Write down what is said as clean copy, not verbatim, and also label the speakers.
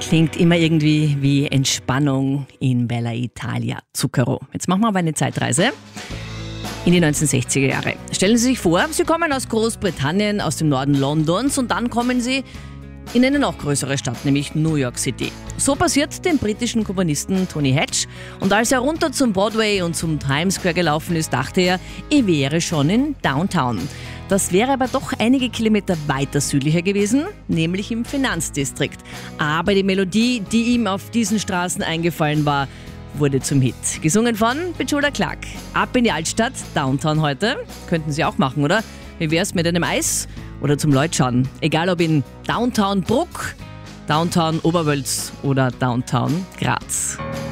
Speaker 1: Klingt immer irgendwie wie Entspannung in Bella Italia, Zucchero. Jetzt machen wir aber eine Zeitreise in die 1960er Jahre. Stellen Sie sich vor, Sie kommen aus Großbritannien, aus dem Norden Londons und dann kommen Sie in eine noch größere Stadt, nämlich New York City. So passiert dem britischen Komponisten Tony Hatch. Und als er runter zum Broadway und zum Times Square gelaufen ist, dachte er wäre schon in Downtown. Das wäre aber doch einige Kilometer weiter südlicher gewesen, nämlich im Finanzdistrikt. Aber die Melodie, die ihm auf diesen Straßen eingefallen war, wurde zum Hit. Gesungen von Petula Clark. Ab in die Altstadt, Downtown heute. Könnten Sie auch machen, oder? Wie wär's mit einem Eis oder zum Leutschauen? Egal ob in Downtown Bruck, Downtown Oberwölz oder Downtown Graz.